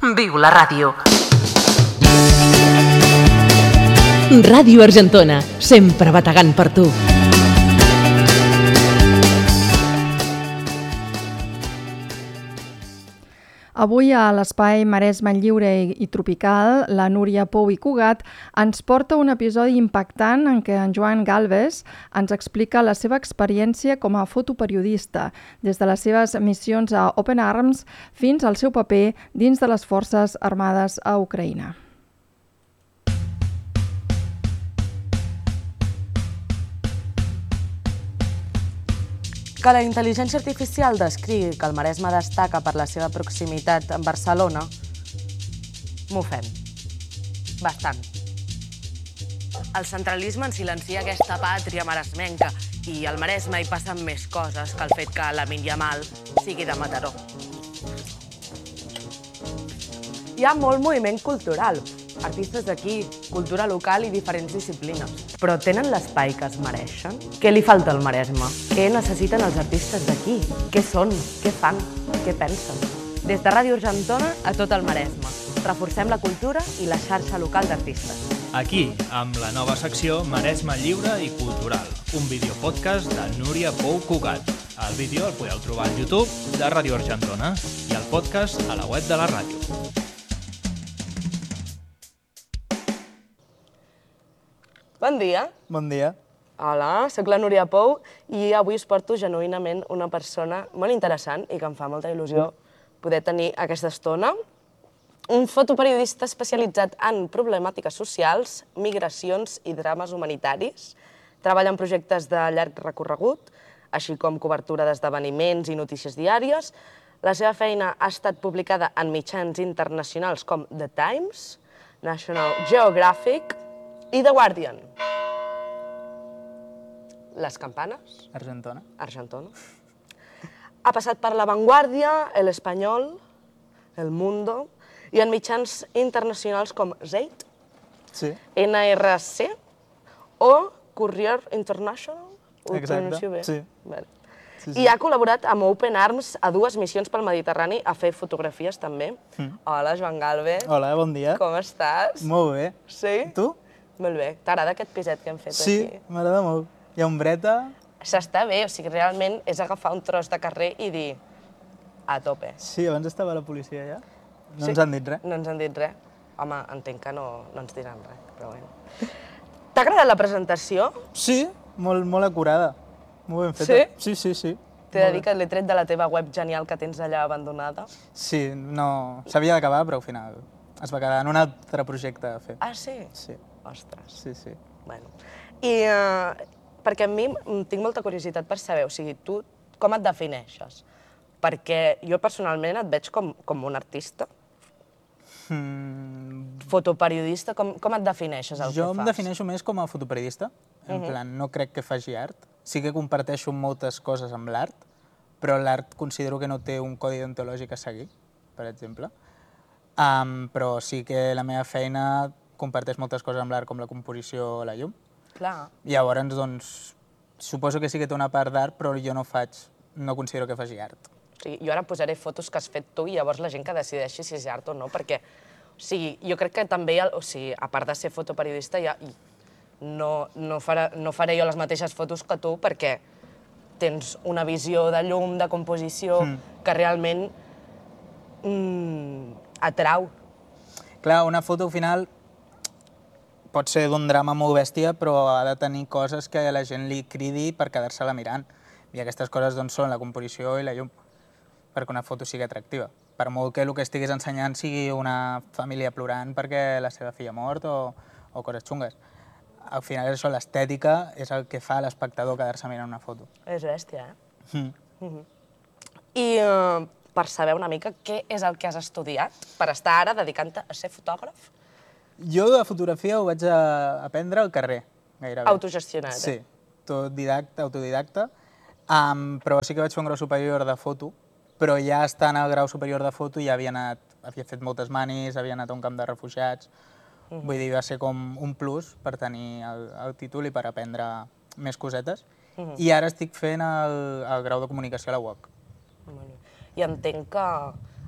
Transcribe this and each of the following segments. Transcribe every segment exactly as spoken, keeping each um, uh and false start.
Viu la ràdio. Ràdio Argentona, sempre bategant per tu. Avui a l'Espai Maresme Lliure i Tropical, la Núria Pou i Cugat ens porta un episodi impactant en què en Joan Galvez ens explica la seva experiència com a fotoperiodista, des de les seves missions a Open Arms fins al seu paper dins de les Forces Armades a Ucraïna. Que la intel·ligència artificial descrigui que el Maresme destaca per la seva proximitat amb Barcelona, m'ofèn. Bastant. El centralisme en silencia aquesta pàtria maresmenca i al Maresme hi passen més coses que el fet que Lamine Yamal sigui de Mataró. Hi ha molt moviment cultural, artistes d'aquí, cultura local i diferents disciplines. Però tenen l'espai que es mereixen? Què li falta al Maresme? Què necessiten els artistes d'aquí? Què són? Què fan? Què pensen? Des de Ràdio Argentona a tot el Maresme. Reforcem la cultura i la xarxa local d'artistes. Aquí, amb la nova secció Maresme Lliure i Cultural, un videopodcast de Núria Pou Cugat. El vídeo el podeu trobar al YouTube de Ràdio Argentona i el podcast a la web de la ràdio. Bon dia. Bon dia. Hola, sóc la Núria Pou i avui us porto genuïnament una persona molt interessant i que em fa molta il·lusió poder tenir aquesta estona. Un fotoperiodista especialitzat en problemàtiques socials, migracions i drames humanitaris. Treballa en projectes de llarg recorregut, així com cobertura d'esdeveniments i notícies diàries. La seva feina ha estat publicada en mitjans internacionals com The Times, National Geographic i The Guardian. Les campanes? Argentona. Argentona. Ha passat per La Vanguardia, El Espanyol, El Mundo i en mitjans internacionals com Zeit, Sí. N R C o Courier International. Ho Exacte, pronuncio bé? sí. Vale. Sí, sí. I ha col·laborat amb Open Arms a dues missions pel Mediterrani a fer fotografies també. Mm. Hola, Joan Galvez. Hola, bon dia. Com estàs? Molt bé. Sí? Tu? Molt bé. T'agrada aquest piset que hem fet Sí, aquí? m'agrada molt. Hi ha ombreta. S'està bé, o sigui, realment és agafar un tros de carrer i dir a tope. Sí, abans estava la policia ja. No Sí? ens han dit res. No ens han dit res. Home, entenc que no, no ens diran res, però bueno. T'ha agradat la presentació? Sí, molt, molt acurada. Molt ben feta. Sí? Sí, sí, sí. T'he de dir que l'he tret de la teva web genial que tens allà abandonada. Sí, no... S'havia d'acabar, però al final es va quedar en un altre projecte a fer. Ah, sí? Sí, Ostres. sí, sí. Bueno. I eh, perquè a mi em- tinc molta curiositat per saber, o sigui, tu com et defineixes? Perquè jo personalment et veig com, com un artista, Mm, fotoperiodista, com, com et defineixes el jo que em fas? defineixo més com a fotoperiodista. En plan, no crec que faci art. Sí que comparteixo moltes coses amb l'art, però l'art considero que no té un codi deontològic a seguir, per exemple. Um, però sí que la meva feina comparteix moltes coses amb l'art, com la composició o la llum. Clar. Llavors, doncs, suposo que sí que té una part d'art, però jo no faig, no considero que faci art. O sigui, jo ara posaré fotos que has fet tu i llavors la gent que decideixi si és art o no, perquè o sigui, jo crec que també, hi ha- o sigui, a part de ser fotoperiodista, ja, no, no, farà, no faré jo les mateixes fotos que tu perquè tens una visió de llum, de composició, Mm. que realment mm, atrau. Clar, una foto al final pot ser d'un drama molt bèstia, però ha de tenir coses que a la gent li cridi per quedar-se-la mirant. I aquestes coses doncs, són la composició i la llum, perquè una foto sigui atractiva. Per molt que el que estiguis ensenyant sigui una família plorant perquè la seva filla ha mort o, o coses xungues. Al final això, l'estètica, és el que fa a l'espectador quedar-se mirant una foto. És bèstia, eh? Mm. I eh, per saber una mica què és el que has estudiat per estar ara dedicant-te a ser fotògraf? Jo de fotografia ho vaig a aprendre al carrer, gairebé. Autogestionat, eh? Sí, tot didacta, autodidacta, um, però sí que vaig fer un grau superior de foto, però ja estant al grau superior de foto ja havia anat, havia fet moltes manis, havia anat a un camp de refugiats, uh -huh. Vull dir, va ser com un plus per tenir el, el títol i per aprendre més cosetes. Uh -huh. I ara estic fent el, el grau de comunicació a la U O C. Bueno, I entenc que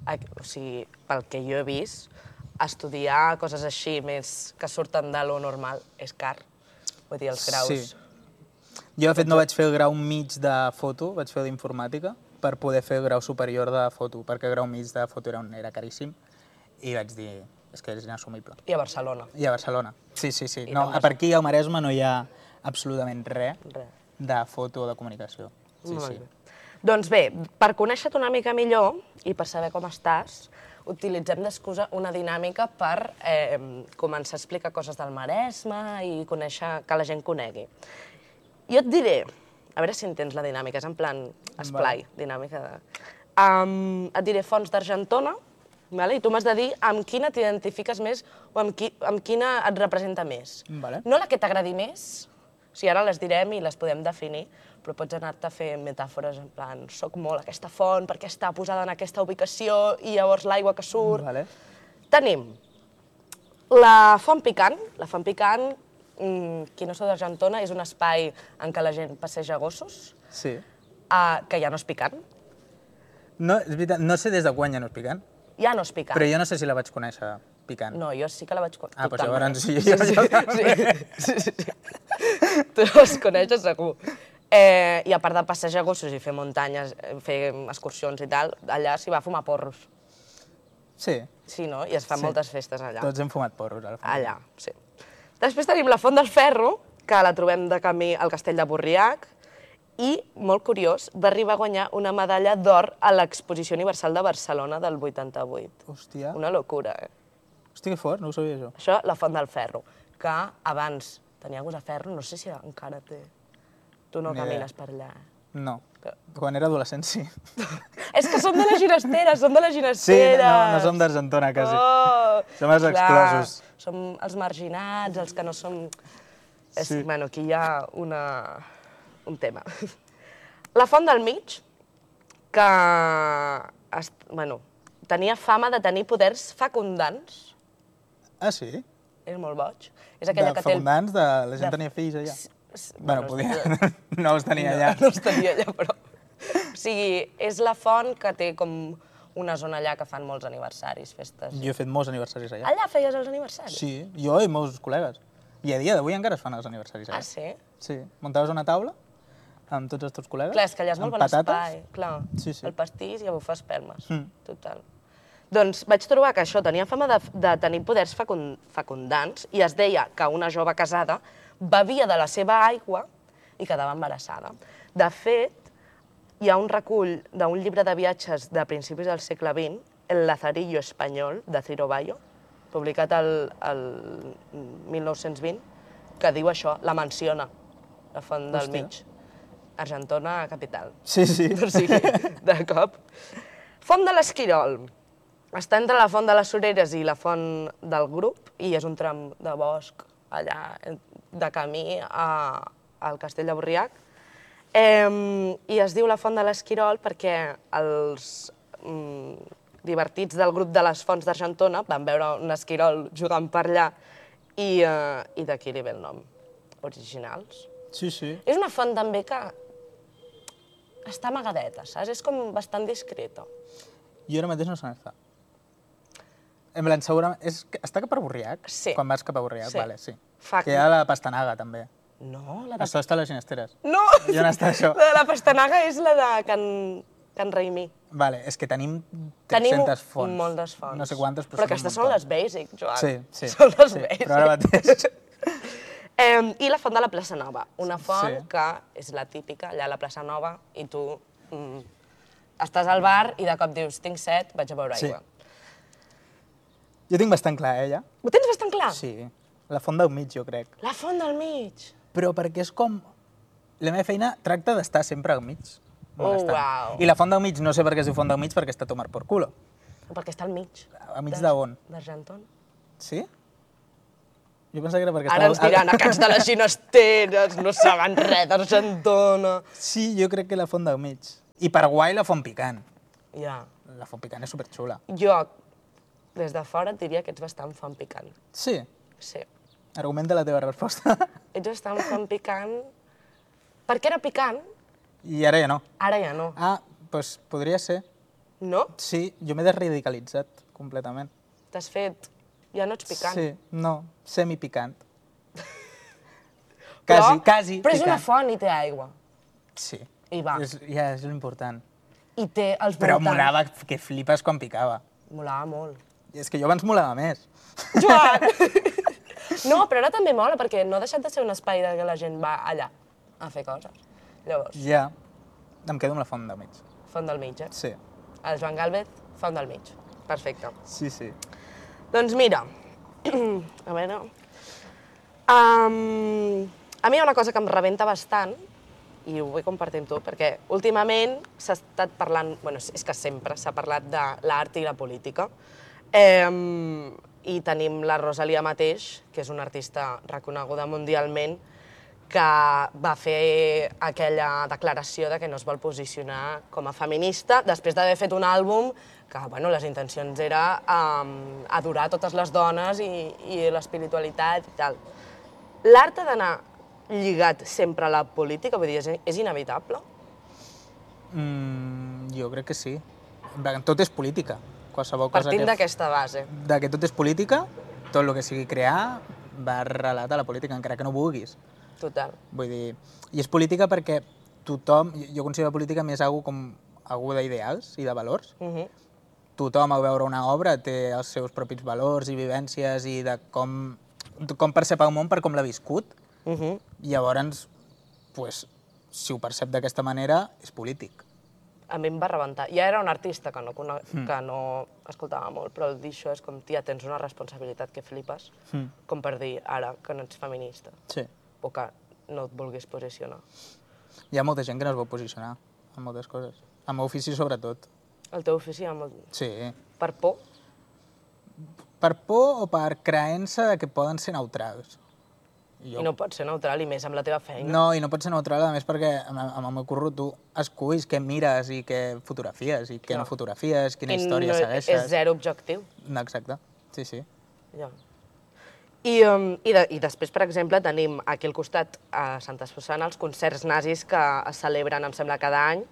o sigui, pel que jo he vist, estudiar coses així més que surten de lo normal és car. Vull dir, els graus... Sí. Jo, de fet, no vaig fer el grau mig de foto, vaig fer d'informàtica, per poder fer el grau superior de foto, perquè el grau mig de foto era, un, era caríssim, i vaig dir, és que és inassumible. I a Barcelona. I a Barcelona, sí, sí, sí. I No, també per aquí, al Maresme, no hi ha absolutament res Res. de foto o de comunicació. Sí, Molt sí. bé. Doncs bé, per conèixer-te una mica millor i per saber com estàs, utilitzem d'excusa una dinàmica per eh, començar a explicar coses del Maresme i conèixer, que la gent conegui. Jo et diré, a veure si entens la dinàmica, és en plan esplai, dinàmica de... Um, et diré fonts d'Argentona, vale? I tu m'has de dir amb quina t'identifiques més o amb, qui, amb quina et representa més. Vale. No la que t'agradi més, o sigui, ara les direm i les podem definir, però pots anar-te a fer metàfores en plan soc molt aquesta font perquè està posada en aquesta ubicació i llavors l'aigua que surt... Vale. Tenim la Font Picant. La Font Picant, mmm, qui no sou d'Argentona, és un espai en què la gent passeja gossos, Sí. uh, que ja no és picant. No, és veritat, no sé des de quan ja no és picant, Ja no és picant. però jo no sé si la vaig conèixer picant. No, jo sí que la vaig conèixer. Ah, doncs llavors sí, sí, jo- sí, jo- sí, sí, sí. Tu les coneixes segur. Eh, I a part de passejar gossos i fer muntanyes, eh, fer excursions i tal, allà s'hi va a fumar porros. Sí, Sí, no? I es fan Sí. moltes festes allà. tots hem fumat porros al final. Allà, sí. Després tenim la Font del Ferro, que la trobem de camí al Castell de Borriac, i, molt curiós, va arribar a guanyar una medalla d'or a l'Exposició Universal de Barcelona del vuitanta-vuit. Hòstia, Una locura, eh? hòstia, que fort, no ho sabia jo. Això, la Font del Ferro, que abans tenia gust a ferro, no sé si encara té. Tu no Ni idea. camines per allà. eh? No, quan era adolescent sí. És que som de la Ginestera, som de la Sí, Ginestera. no, no som d'Argentona, quasi. Oh, Som els clar, exclosos. Som els marginats, els que no som... És, Sí. bueno, aquí hi ha una, un tema. La Font del Mig, que es, bueno, tenia fama de tenir poders fecundants, Ah, sí? és molt boig. És aquella De que té... el- fecundants, de... la gent de- tenia fills allà. S- s- Bueno, es- podia... no els tenia allà. No, no els tenia allà, però... O sigui, és la font que té com una zona allà que fan molts aniversaris, festes. Jo he fet molts aniversaris allà. Allà feies els aniversaris? Sí, jo i molts col·legues. I a dia d'avui encara es fan els aniversaris allà. Ah, sí? Sí, muntaves una taula amb tots els teus col·legues. Clar, és que allà és molt amb bon patates. espai. Clar, Sí, sí. el pastís i a bufar espelmes. Mm. Total. Doncs vaig trobar que això tenia fama de, de tenir poders fecund, fecundants i es deia que una jove casada bevia de la seva aigua i quedava embarassada. De fet, hi ha un recull d'un llibre de viatges de principis del segle vint, El Lazarillo Espanyol, de Ciro Bayo, publicat el, el mil nou-cents vint, que diu això, la menciona, la Font del Hòstia. Mig. Argentona, capital. Sí, sí. O sigui, de cop. Font de l'Esquirol. Està entre la Font de les Soreres i la Font del Grup i és un tram de bosc allà, de camí a, al Castell de Borriac. Eh, I es diu la Font de l'Esquirol perquè els mm, divertits del grup de les Fonts d'Argentona van veure un esquirol jugant per allà i, eh, i d'aquí li ve el nom. Originals. Sí, sí. És una font també que està amagadeta, saps? És com bastant discreta. Jo ara mateix no sé on està. En plan, segurament... És... que- Està cap a Borriac? Sí. Quan vas cap a Borriac, Sí. vale, sí. Fa Que hi ha la pastanaga, també. No, la de... Això està a les Ginesteres. No! I on està això? La de la pastanaga és la de Can, Can Raimí. Vale, és que tenim Tenim tres-centes fonts. moltes fonts. No sé quantes, però, Però són un aquestes són muntó. les basic, Joan. Sí, sí. Són les sí, basic. Però ara mateix... Eh, I la font de la Plaça Nova, una font Sí. que és la típica, allà a la Plaça Nova, i tu mm, estàs al bar i de cop dius, tinc set, vaig a beure Sí. aigua. Jo tinc bastant clar, eh, ja? Ho tens bastant clar? Sí. La font del mig, jo crec. La font del mig. Però perquè és com... La meva feina tracta d'estar sempre al mig. Oh, molestant. uau. I la font del mig, no sé per què es diu font del mig, perquè està a tomar por culo. Perquè està al mig. Al mig de- d'on? D'Argentona. Sí? Jo pensava que era perquè Ara estava... ens diran, aquests de les ginesteres, no saben res d'Argentona. Sí, jo crec que la font del mig. I Paraguai la font picant. Ja. La font picant és superxula. Jo, des de fora, et diria que ets bastant fan picant. Sí. Sí. Argumenta la teva resposta. Ets bastant fan picant... Perquè era picant, I ara ja no. ara ja no. Ah, doncs podria ser. No? Sí, jo m'he desradicalitzat completament. T'has fet... Ja no ets picant. Sí, no, semipicant. Però- Quasi, quasi Però és una picant. font i té aigua. Sí. I va. És, ja, és l'important. I té els Però voltants. molava que flipes quan picava. Molava molt. I és que jo abans molava més. Joan! No, però ara també mola, perquè no ha deixat de ser un espai de que la gent va allà a fer coses. Llavors, Ja, em quedo amb la font del mig. font del mig, eh? Sí, El Joan Gálvez, font del mig. Perfecte. sí, sí. Doncs mira, a veure... Um, a mi hi ha una cosa que em rebenta bastant, i ho vull compartir amb tu, perquè últimament s'ha estat parlant, bueno, és que sempre s'ha parlat de l'art i la política, eh, i tenim la Rosalia mateix, que és una artista reconeguda mundialment, que va fer aquella declaració de que no es vol posicionar com a feminista després d'haver fet un àlbum que, bueno, les intencions era um, adorar totes les dones i, i l'espiritualitat i tal. L'art ha d'anar lligat sempre a la política? Vull dir, és, és inevitable? Mm, jo crec que sí. Tot és política. Qualsevol cosa Partint que... d'aquesta base. De que tot és política, tot el que sigui crear va arrelat a la política, encara que no vulguis. Total. Vull dir, i és política perquè tothom, jo considero la política més algo com algo d'ideals i de valors. Uh -huh. Tothom al veure una obra té els seus propis valors i vivències i de com, com percep el món per com l'ha viscut. Uh -huh. Llavors, pues, si ho percep d'aquesta manera, és polític. A mi em va rebentar. Ja era un artista que no, mm. que no escoltava molt, però el dir això és com, tia, tens una responsabilitat que flipes, mm. com per dir ara que no ets feminista. Sí. O que no et vulguis posicionar. Hi ha molta gent que no es vol posicionar en moltes coses. En el meu ofici, sobretot. El teu ofici amb el... Sí. Per por? Per por o per creença de que poden ser neutrals. Jo... I no pots ser neutral, i més amb la teva feina. No, i no pots ser neutral, a més, perquè amb, amb el meu curro tu esculls què mires i què fotografies, i què no, no fotografies, quina I història no, segueixes. És zero objectiu. No, exacte, sí, sí. Ja. I, um, i, de, I després, per exemple, tenim aquí al costat, a Santa Susana, els concerts nazis que es celebren, em sembla, cada any,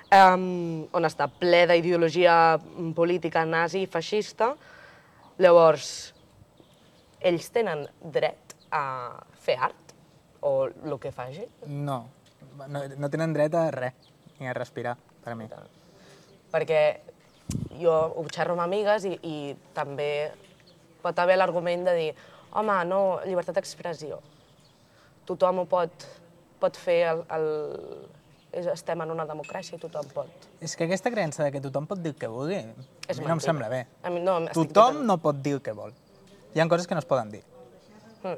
um, on està ple d'ideologia política nazi i feixista. Llavors, ells tenen dret a fer art? O el que faci? No, no, no tenen dret a res, ni a respirar, per mi. Perquè jo ho xerro amb amigues i, i també pot haver l'argument de dir home, no, llibertat d'expressió. Tothom ho pot, pot fer, el, el... estem en una democràcia i tothom pot. És que aquesta creença de que tothom pot dir el que vulgui, a És mi no em mentida. sembla bé. A mi no, estic Tothom totalment- no pot dir el que vol. Hi ha coses que no es poden dir. Mm.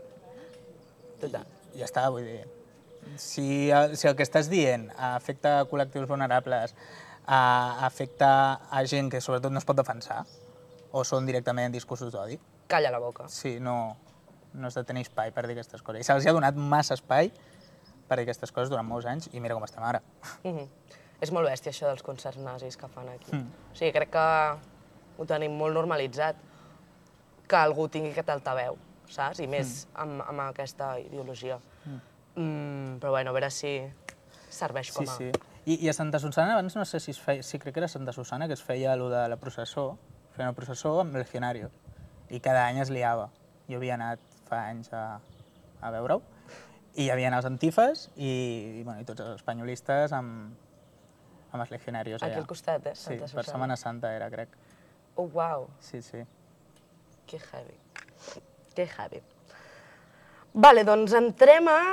Total. I ja està, vull dir. Si el, si el que estàs dient afecta a col·lectius vulnerables, a, afecta a gent que sobretot no es pot defensar, o són directament discursos d'odi, Calla la boca. sí, no, no has de tenir espai per dir aquestes coses. I se'ls ha donat massa espai per dir aquestes coses durant molts anys, i mira com estem ara. Mm-hmm. És molt bèstia, això dels concerts nazis que fan aquí. Mm. O sigui, crec que ho tenim molt normalitzat, que algú tingui aquest altaveu, saps? I més mm. amb, amb aquesta ideologia. Mm. Mm, però bueno, a veure si serveix com a... Sí, sí. I, I a Santa Susana, abans no sé si es feia, sí, crec que era Santa Susana, que es feia allò de la processó, feia una processó amb Legionario, i cada any es liava. Jo havia anat fa anys a, a veure-ho, i hi havia els antifes i, i, bueno, i tots els espanyolistes amb, amb els legionarios allà. Aquí al costat, eh? Santa Sí, Susana. per Setmana Santa era, crec. Oh, uau, Sí, sí. que heavy. Que heavy. Vale, doncs entrem a,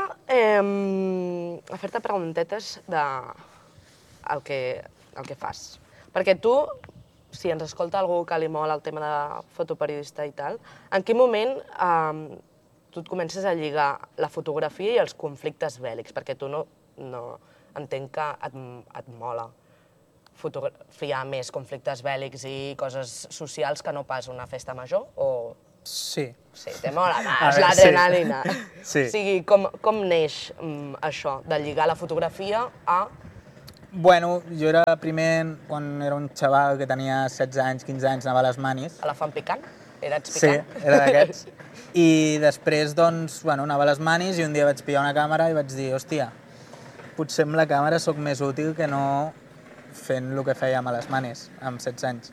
eh, a fer-te preguntetes de el que, el que fas. Perquè tu, si ens escolta algú que li mola el tema de fotoperiodista i tal, en quin moment eh, tu et comences a lligar la fotografia i els conflictes bèl·lics? Perquè tu no, no entenc que et, et mola fotografiar més conflictes bèl·lics i coses socials que no pas una festa major, o... Sí. Sí, te mola A més veure, l'adrenalina. sí. O sigui, com, com neix um, això, de lligar la fotografia a... Bueno, jo era primer, quan era un xaval que tenia setze anys, quinze anys, anava a les manis. a la fan picant? Eres Sí, picant? era d'aquests. I després, doncs, bueno, anava a les manis i un dia vaig pillar una càmera i vaig dir, hòstia, potser amb la càmera sóc més útil que no fent el que fèiem a les manes, amb setze anys.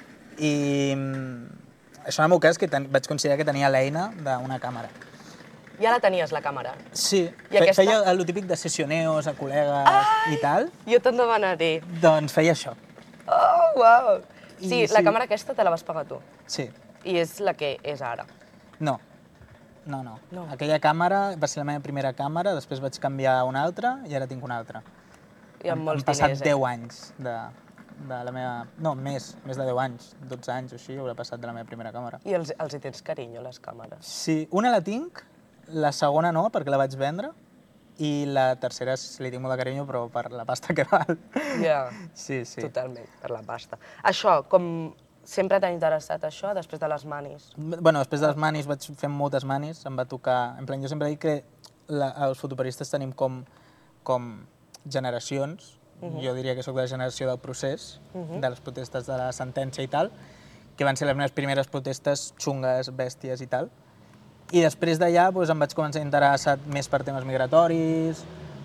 I mm, això en el meu cas que ten, vaig considerar que tenia l'eina d'una càmera. Ja la tenies, la càmera? Sí, I fe, aquesta? feia el típic de sessioneos a col·legues Ai! i tal, Jo te'n demanaré. doncs feia això. Oh, uau! Sí, I la sí. càmera aquesta te la vas pagar tu. Sí, I és la que és ara. no, no, no. No. Aquella càmera va ser la meva primera càmera, després vaig canviar a una altra i ara tinc una altra. I amb molts Han passat diners, eh? deu anys de, de la meva... No, més, més de deu anys, dotze anys o així, haurà passat de la meva primera càmera. I els, els hi tens carinyo, les càmeres. Sí, una la tinc, la segona no, perquè la vaig vendre, i la tercera sí, li tinc molt de carinyo, però per la pasta que val. Ja, Sí, sí. totalment, per la pasta. Això, com sempre t'ha interessat això, després de les manis? Bueno, després de les manis vaig fer moltes manis, em va tocar... En plan, jo sempre dic que la, els fotoperiodistes tenim com, com generacions. Uh -huh. Jo diria que sóc de la generació del procés, uh -huh. de les protestes de la sentència i tal, que van ser les meves primeres protestes xungues, bèsties i tal. I després d'allà doncs, em vaig començar a interessar més per temes migratoris,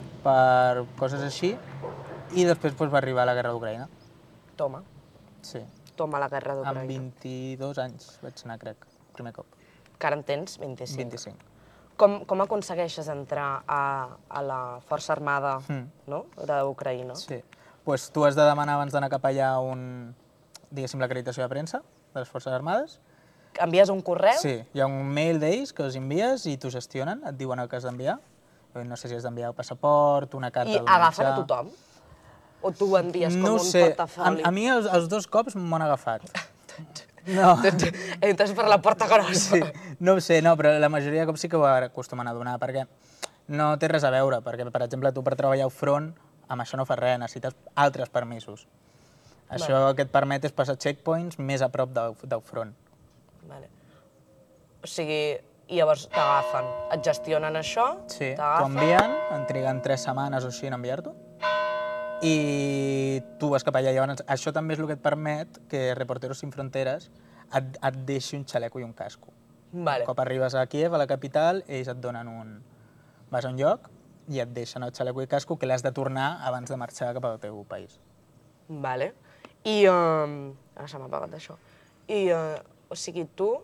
per coses així, i després doncs, va arribar la guerra d'Ucraïna. Toma, Sí, toma la guerra amb d'Ucraïna. vint-i-dos anys vaig anar, crec, primer cop. Que ara en tens vint-i-cinc. vint-i-cinc. Com, com aconsegueixes entrar a, a la Força Armada Mm. no? d'Ucraïna? Sí. Pues tu has de demanar abans d'anar cap allà un, diguéssim, l'acreditació de premsa de les Forces Armades. Envies un correu? Sí, hi ha un mail d'ells que els envies i t'ho gestionen, et diuen el que has d'enviar. No sé si has d'enviar el passaport, una carta I d'un agafen a mitjà. tothom? O tu ho envies No com ho un sé, a, portafoli? a mi els, els dos cops m'ho han agafat. No. Entres per la porta grossa. Sí, no ho sé, no, però la majoria de cops sí que ho acostumen a donar, perquè no té res a veure, perquè, per exemple, tu per treballar al front, amb això no fas res, necessites altres permisos. Això el que et permet és passar checkpoints més a prop del, del front. Vale. O sigui, i llavors t'agafen, et gestionen això, Sí, t'ho t'agafen... envien, en triguen tres setmanes o així en enviar-t'ho, i tu vas cap allà. Llavors, això també és el que et permet que Reporteros Sin Fronteres et, et deixi un xaleco i un casco. Vale. Un cop arribes a Kíev, a la capital, ells et donen un... Vas a un lloc i et deixen el xaleco i casco que l'has de tornar abans de marxar cap al teu país. Vale. I... Um... Ara se m'ha apagat això. I, uh, o sigui, tu...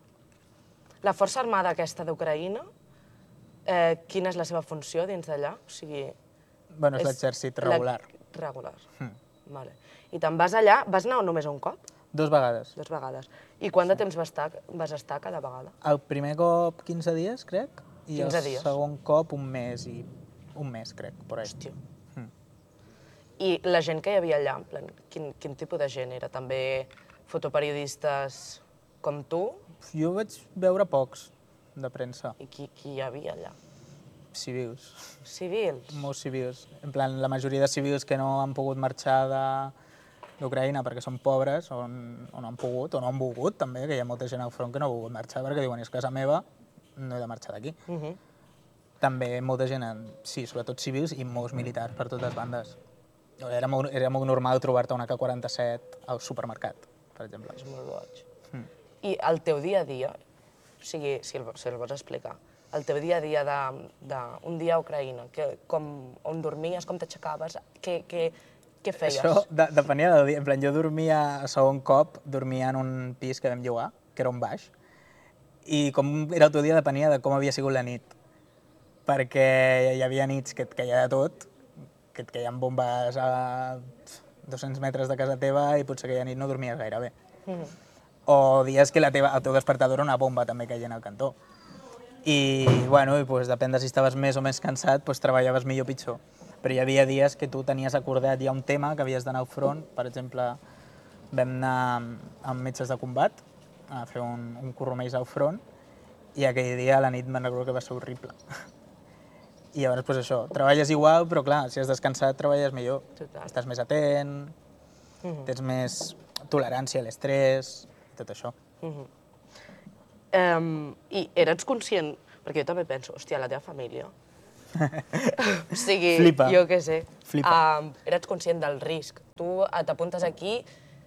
La Força Armada aquesta d'Ucraïna, eh, quina és la seva funció dins d'allà? O sigui... Bueno, és, l'exèrcit regular. La... Regular. Mm. Vale. I te'n vas allà, vas anar només un cop? Dos vegades. Dues vegades. I quant de temps vas estar, vas estar cada vegada? El primer cop quinze dies, crec, i quinze el dies. segon cop un mes i... Un mes, crec, por ahí. Hòstia. Mm. I la gent que hi havia allà, en plan, quin, quin tipus de gent era? També fotoperiodistes com tu? Jo vaig veure pocs de premsa, I qui, qui hi havia allà? civils, Civils? molts civils. En plan, la majoria de civils que no han pogut marxar de- d'Ucraïna perquè són pobres, o, n- o no han pogut, o no han volgut, també, que hi ha molta gent al front que no ha volgut marxar perquè diuen, és casa meva, no he de marxar d'aquí. Uh -huh. També molta gent, en, sí, sobretot civils i molts militars per totes bandes. Era molt, era molt normal trobar-te una K quaranta-set al supermercat, per exemple. És molt boig. Mm. I el teu dia a dia, o sigui, si el, si el vols explicar, el teu dia a dia d'un dia a Ucraïna, que, com, on dormies, com t'aixecaves, què, què, què feies? Això de, depenia del dia. En plan, jo dormia, a segon cop, dormia en un pis que vam llogar, que era un baix, i com era el teu dia depenia de com havia sigut la nit. Perquè hi havia nits que et queia de tot, que et queien bombes a dos-cents metres de casa teva i potser aquella nit no dormies gaire bé. Mm. O dies que la teva, el teu despertador era una bomba també caient al cantó. I, bueno, i, pues, depèn de si estaves més o més cansat, pues, treballaves millor o pitjor. Però hi havia dies que tu tenies acordat ja un tema, que havies d'anar al front. Per exemple, vam anar amb, amb metges de combat a fer un, un curro més al front, i aquell dia a la nit me'n recordo que va ser horrible. I llavors, pues, això, treballes igual, però clar, si has descansat treballes millor. Total. Estàs més atent, Mhm. tens més tolerància a l'estrès, tot això. Mhm. Um, I eres conscient, perquè jo també penso, hòstia, la teva família... o sigui, Flipa. jo què sé. Flipa. Um, eres conscient del risc. Tu t'apuntes aquí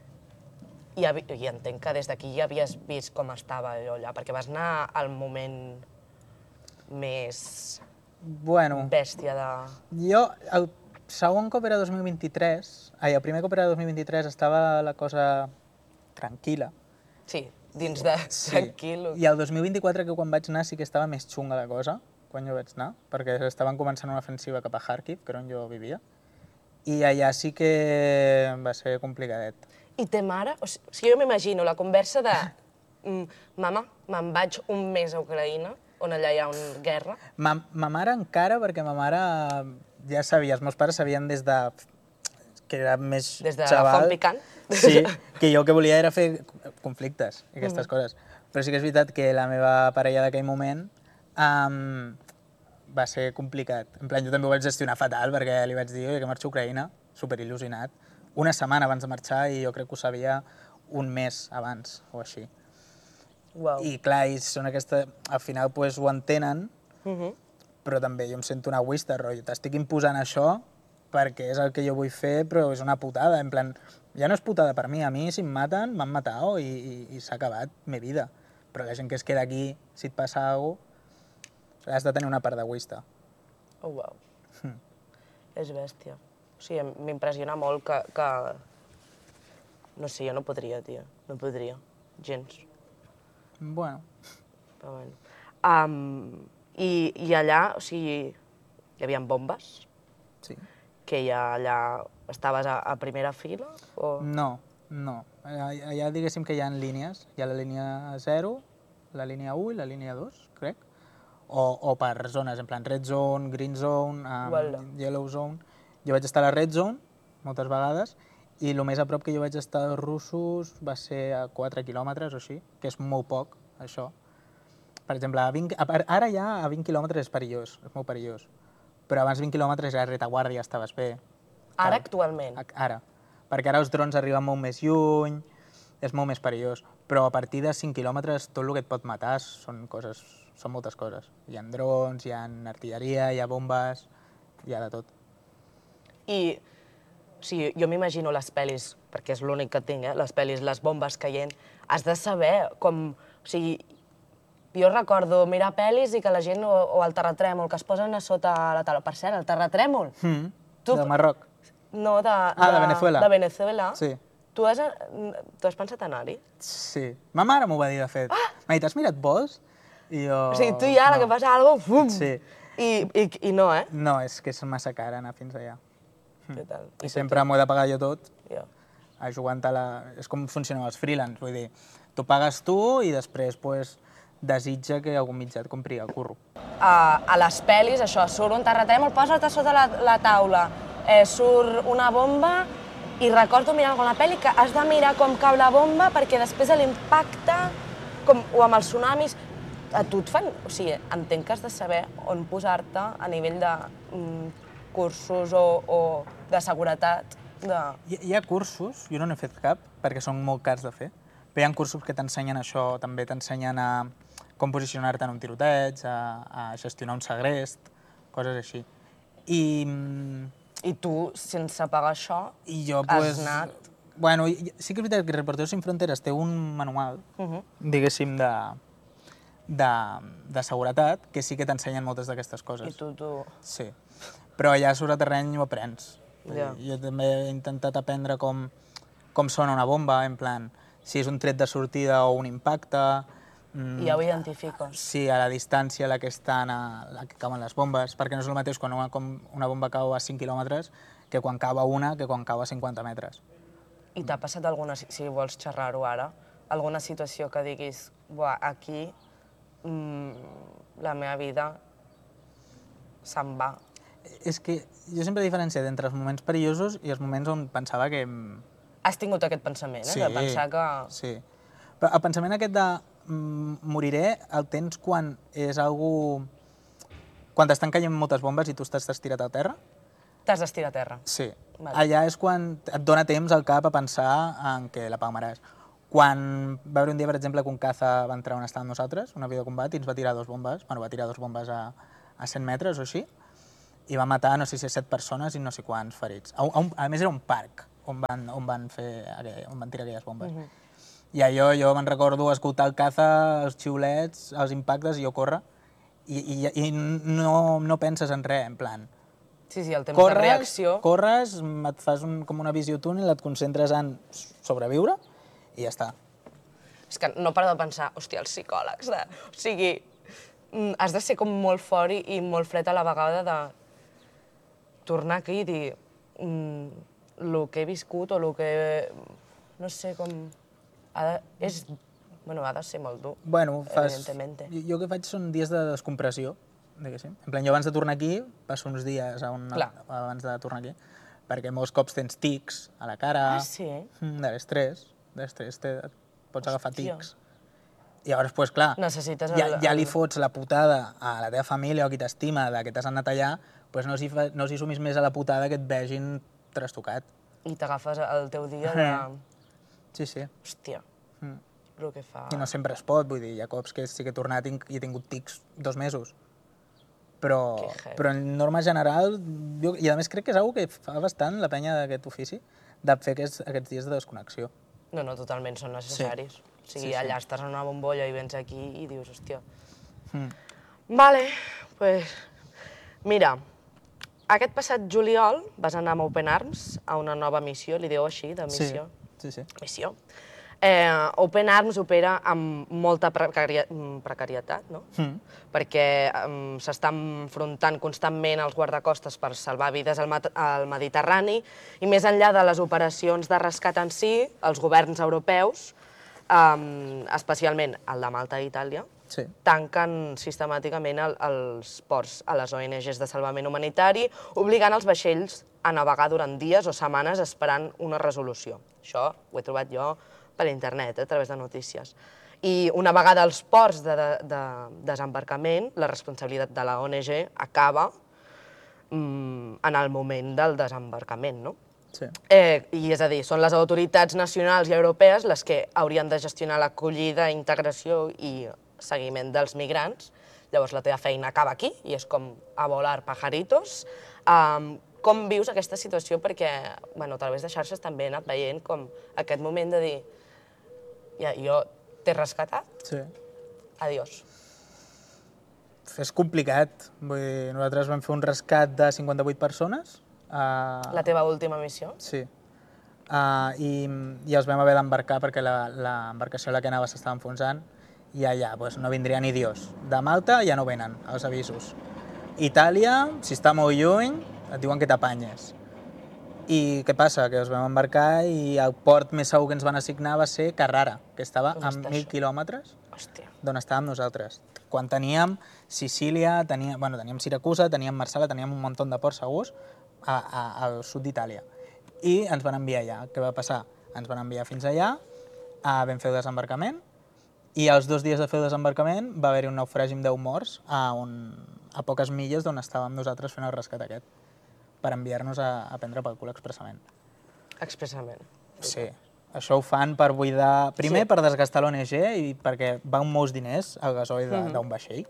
i, havi- i entenc que des d'aquí ja havies vist com estava allò allà, perquè vas anar al moment més Bueno, bèstia de... jo, el segon cop era dos mil vint-i-tres, ai, el primer cop era dos mil vint-i-tres, estava la cosa tranquil·la. Sí, dins de Sí. tranquil·lo. I el dos mil vint-i-quatre, que quan vaig anar sí que estava més xunga la cosa, quan jo vaig anar, perquè estaven començant una ofensiva cap a Kharkiv, que era on jo vivia, i allà sí que va ser complicadet. I té mare? O sigui, jo m'imagino la conversa de mm, mama, me'n vaig un mes a Ucraïna, on allà hi ha una guerra. Ma, ma mare encara, perquè ma mare ja sabia, els meus pares sabien des de que era més Des de xaval. font picant. Sí, que jo el que volia era fer conflictes i aquestes coses. Però sí que és veritat que la meva parella d'aquell moment um, va ser complicat. En plan, jo també ho vaig gestionar fatal perquè li vaig dir que marxo a Ucraïna, superil·lusionat, una setmana abans de marxar i jo crec que ho sabia un mes abans o així. Uau. I clar, i són aquesta, al final pues, ho entenen, Mhm. però també jo em sento un egoista, rotllo, t'estic imposant això perquè és el que jo vull fer, però és una putada, en plan, ja no és putada per mi, a mi si em maten, m'han matat i, i, i s'ha acabat mi vida. Però la gent que es queda aquí, si et passa alguna cosa, has de tenir una part d'egoista. Oh, uau. Hm. És bèstia. O sigui, m'impressiona molt que, que... No sé, jo no podria, tia. No podria. Gens. Bueno, Però bueno. Um, i, I allà, o sigui, hi havia bombes? sí. Que ja allà estaves a, a primera fila? O... No, no. Allà, allà diguéssim que hi ha línies. Hi ha la línia zero, la línia u i la línia dos, crec. O, o per zones, en plan red zone, green zone, Uala. um, yellow zone. Jo vaig estar a la red zone moltes vegades i el més a prop que jo vaig estar dels russos va ser a quatre quilòmetres o així, que és molt poc, això. Per exemple, a vint, a, ara ja a vint quilòmetres és perillós, és molt perillós. Però abans vint quilòmetres era retaguardia, estaves bé. Ara, actualment? A- Ara. Perquè ara els drons arriben molt més lluny, és molt més perillós. Però a partir de cinc quilòmetres tot el que et pot matar són coses, són moltes coses. Hi ha drons, hi ha artilleria, hi ha bombes, hi ha de tot. I, o sigui, jo m'imagino les pel·lis, perquè és l'únic que tinc, eh? Les pel·lis, les bombes caient, has de saber com... O sigui, jo recordo mirar pel·lis i que la gent, o, o el terratrèmol, que es posen a sota la taula. Per cert, el terratrèmol, Mm. Tu- De Marroc. no de... Ah, de Venezuela. De Venezuela. Sí. Tu has, tu has pensat anar-hi? Sí. Ma mare m'ho va dir, de fet. Ah! M'ha dit, has mirat vols? I jo... O sigui, tu ja, la no. que passa alguna cosa, fum! Sí. I, i, I no, eh? No, és que és massa cara anar fins allà. Què tal? I sempre m'ho he de pagar jo tot, Ja. ajugant a la... És com funcionen els freelance, vull dir, tu pagues tu i després pues, desitja que algun mitjà et compri el curro. A, a les pel·lis, això, surt un terratrèmol, posa't a sota la, la taula, eh, surt una bomba i recordo mirant con la pel·li que has de mirar com cau la bomba perquè després de l'impacte, com, o amb els tsunamis, a tu et fan... O sigui, entenc que has de saber on posar-te a nivell de mm, cursos o, o de seguretat. De... Hi, hi ha cursos, jo no n'he fet cap, perquè són molt cars de fer, però hi ha cursos que t'ensenyen això, també t'ensenyen a com posicionar-te en un tiroteig, a, a gestionar un segrest, coses així. I, mm, I tu, sense pagar això, i jo, has pues, anat... Bueno, i- sí que és veritat que Reporters Sin Fronteres té un manual, Uh -huh. diguéssim, de, de, de seguretat, que sí que t'ensenyen moltes d'aquestes I coses. tu, tu... Sí, però allà sobre terreny ho aprens. Vull Ja. dir, Jo també he intentat aprendre com, com sona una bomba, en plan, si és un tret de sortida o un impacte, mm, I ja ho identifiques. sí, a la distància a la que estan, a la que cauen les bombes, perquè no és el mateix quan una, com una bomba cau a cinc quilòmetres que quan cau a una que quan cau a cinquanta metres. I t'ha passat alguna, si si vols xerrar-ho ara, alguna situació que diguis, buah, aquí mm, la meva vida se'n va. És que jo sempre he diferenciat entre els moments perillosos i els moments on pensava que... Has tingut aquest pensament, eh? De pensar que... Sí. Però el pensament aquest de mm, moriré el tens quan és algú... Quan t'estan caient moltes bombes i tu estàs estirat al terra? T'has d'estirar a terra. Sí. Vale. Allà és quan et dona temps al cap a pensar en que la palmaràs. Quan va haver un dia, per exemple, que un caza va entrar on estàvem nosaltres, un avió de combat, i ens va tirar dos bombes, bueno, va tirar dos bombes a, a cent metres o així, i va matar, no sé si set persones i no sé quants ferits. A, un, a més, era un parc on van, on van, fer, aquell- on van tirar aquelles bombes. Uh -huh. I allò, jo me'n recordo escoltar el caza, els xiulets, els impactes, i jo córrer, i, i, i no, no penses en res, en plan, Sí, sí, el temps corres, de reacció. Corres, et fas un, com una visió túnel, et concentres en sobreviure i ja està. És que no paro de pensar, hòstia, els psicòlegs, de... o sigui, mm, has de ser com molt fort i, i molt fred a la vegada de tornar aquí i dir mm, el que he viscut o el que... no sé com... Ha de, és... Bueno, ha de ser molt dur, Bueno, fas... evidentemente. Jo, jo el que faig són dies de descompressió, diguéssim. En plan, jo abans de tornar aquí, passo uns dies a un, Clar. abans de tornar aquí, perquè molts cops tens tics a la cara, Ah, sí? mm, de l'estrès, de l'estrès te, pots agafar Hòstia. tics. I llavors, pues, clar, Necessites ja, el- ja li el- fots la putada a la teva família o qui t'estima de que t'has anat allà, pues no s'hi fa- no s'hi sumis més a la putada que et vegin trastocat. I t'agafes el teu dia de... Sí, sí. Hòstia, Mm. el que fa... I no sempre es pot, vull dir, hi ha cops que sí que he tornat i he tingut tics dos mesos. Però, Que heavy. però en norma general, jo, i a més crec que és una que fa bastant la penya d'aquest ofici, de fer aquests, aquests dies de desconnexió. No, no, totalment, són necessaris. O sigui, Sí, sí. allà estàs en una bombolla i vens aquí i dius, hòstia... Mm. Vale, pues... Mira, aquest passat juliol vas anar amb Open Arms a una nova missió, li diu així, de missió? Sí, sí. Missió. Eh, Open Arms opera amb molta precaria precarietat, no? Mm. Perquè um, s'està enfrontant constantment als guardacostes per salvar vides al, al Mediterrani i més enllà de les operacions de rescat en si, els governs europeus, um, especialment el de Malta i Itàlia, Sí. tanquen sistemàticament el, els ports a les O N Gs de salvament humanitari, obligant els vaixells a navegar durant dies o setmanes esperant una resolució. Això ho he trobat jo per internet, eh, a través de notícies. I una vegada als ports de, de, de desembarcament, la responsabilitat de la O N G acaba mm, en el moment del desembarcament, no? Sí. Eh, I és a dir, són les autoritats nacionals i europees les que haurien de gestionar l'acollida, integració i seguiment dels migrants. Llavors la teva feina acaba aquí i és com a volar pajaritos. Um, com vius aquesta situació? Perquè bueno, a través de xarxes també he anat veient com aquest moment de dir ja, jo t'he rescatat, Sí. adiós. És complicat. Vull dir, nosaltres vam fer un rescat de cinquanta-vuit persones. Uh, La teva última missió? Sí. Uh, i, I els vam haver d'embarcar perquè l'embarcació a la que anava s'estava enfonsant i allà pues, no vindria ni Dios. De Malta ja no venen, els avisos. Itàlia, si està molt lluny, et diuen que t'apanyes. I què passa? Que els vam embarcar i el port més segur que ens van assignar va ser Carrara, que estava On a està mil això? quilòmetres Hòstia. d'on estàvem nosaltres. Quan teníem Sicília, teníem, bueno, teníem Siracusa, teníem Marsala, teníem un munt de ports segurs a, a, al sud d'Itàlia. I ens van enviar allà. Què va passar? Ens van enviar fins allà, a, vam fer el desembarcament, i als dos dies de fer el desembarcament va haver-hi un naufragi amb deu morts a, un, a poques milles d'on estàvem nosaltres fent el rescat aquest, per enviar-nos a, a prendre pel cul expressament. Expressament. Sí. Això ho fan per buidar... Primer, Sí. per desgastar l'O N G i perquè van molts diners al gasoil d'un Mhm. vaixell.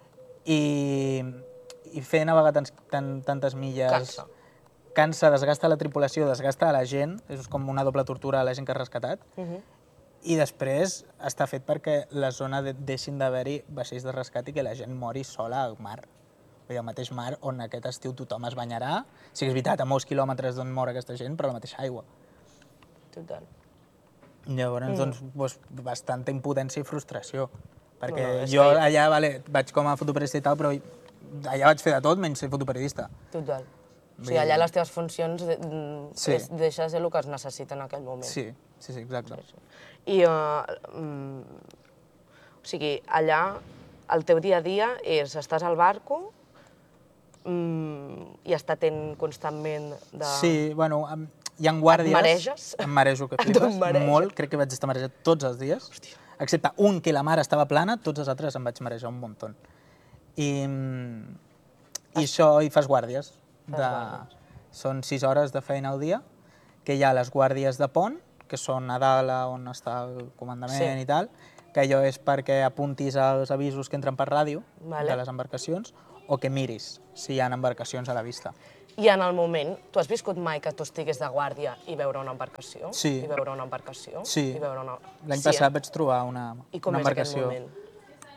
I, i fer navegar tants, tan, tantes milles... Cansa. Cansa, desgasta la tripulació, desgasta a la gent, és com una doble tortura a la gent que has rescatat. Mhm. I després està fet perquè la zona de, deixin d'haver-hi vaixells de rescat i que la gent mori sola al mar. Vull dir, al mateix mar on aquest estiu tothom es banyarà. Sí que és veritat, a molts quilòmetres d'on mor aquesta gent, però a la mateixa aigua. Total. Llavors, doncs, doncs, bastanta impotència i frustració. Perquè No, no, és jo que- allà, vale, vaig com a fotoperiodista i tal, però allà vaig fer de tot menys ser fotoperiodista. Total. O Vull sigui, allà dir- les teves funcions de, mm, Sí. és, deixa de ser el que es necessita en aquell moment. Sí, sí, sí, exacte. I, uh, mm, o sigui, allà el teu dia a dia és, estàs al barco mm, i està atent constantment de... Sí, bueno, em- hi ha guàrdies... Et mareges? Em marejo, que Et flipes, mareges? molt. Crec que vaig estar marejat tots els dies. Hòstia. Excepte un que la mar estava plana, tots els altres em vaig marejar un munt. I, mm, i això, i fas guàrdies. De, guàrdies. són sis hores de feina al dia, que hi ha les guàrdies de pont, que són a dalt on està el comandament Sí. i tal, que allò és perquè apuntis els avisos que entren per ràdio Vale. de les embarcacions, o que miris si hi ha embarcacions a la vista. I en el moment, tu has viscut mai que tu estigués de guàrdia i veure una embarcació? Sí. I veure una embarcació? Sí. I veure una... L'any sí, passat eh? vaig trobar una, I com una és aquest embarcació. moment?